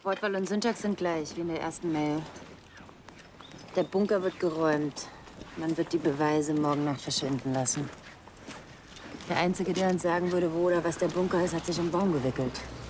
Wortwahl und Syntax sind gleich, wie in der ersten Mail. Der Bunker wird geräumt. Man wird die Beweise morgen Nacht verschwinden lassen. Der Einzige, der uns sagen würde, wo oder was der Bunker ist, hat sich im Baum gewickelt.